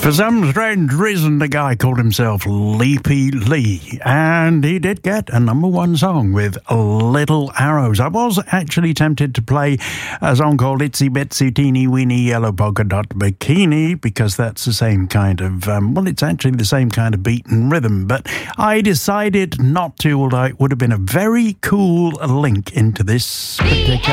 For some strange reason, the guy called himself Leapy Lee, and he did get a number one song with Little Arrows. I was actually tempted to play a song called Itsy Bitsy Teeny Weeny Yellow Polka Dot Bikini, because that's the same kind of, it's actually the same kind of beat and rhythm, but I decided not to, although it would have been a very cool link into this particular